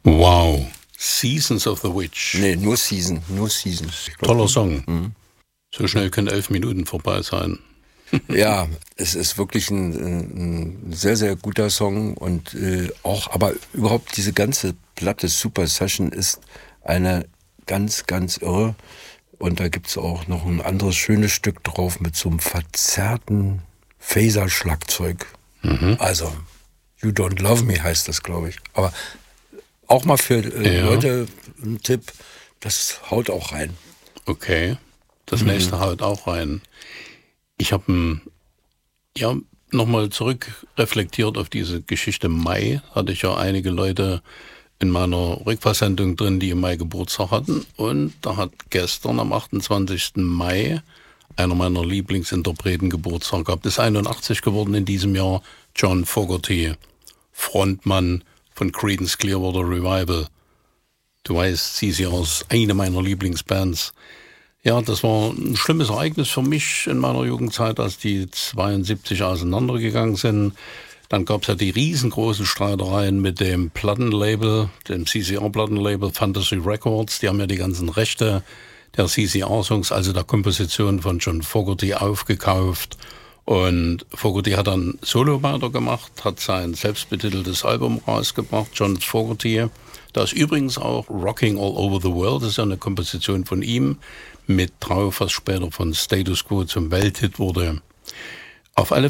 Wow. Seasons of the Witch. Nee, nur Season. Toller Song. So schnell können 11 Minuten vorbei sein. Ja, es ist wirklich ein sehr, sehr guter Song und aber überhaupt diese ganze Platte Super Session ist eine ganz, ganz irre. Und da gibt es auch noch ein anderes schönes Stück drauf mit so einem verzerrten Phaser-Schlagzeug. Also, You Don't Love Me heißt das, glaube ich. Aber auch mal für Leute ein Tipp, das haut auch rein. Okay, das nächste haut auch rein. Ich habe nochmal zurückreflektiert auf diese Geschichte Mai. Hatte ich ja einige Leute in meiner Rückfahrsendung drin, die im Mai Geburtstag hatten. Und da hat gestern am 28. Mai einer meiner Lieblingsinterpreten Geburtstag gehabt. Ist 81 geworden in diesem Jahr, John Fogerty, Frontmann von Creedence Clearwater Revival. Du weißt, CC aus eine meiner Lieblingsbands. Ja, das war ein schlimmes Ereignis für mich in meiner Jugendzeit, als die 72 auseinandergegangen sind. Dann gab es ja die riesengroßen Streitereien mit dem Plattenlabel, dem CCR-Plattenlabel Fantasy Records. Die haben ja die ganzen Rechte der CCR-Songs, also der Komposition von John Fogerty, aufgekauft. Und Fogerty hat dann Solo weitergemacht, hat sein selbstbetiteltes Album rausgebracht, John Fogerty. Da ist übrigens auch Rocking All Over the World, das ist ja eine Komposition von ihm, mit drauf, was später von Status Quo zum Welthit wurde. Auf alle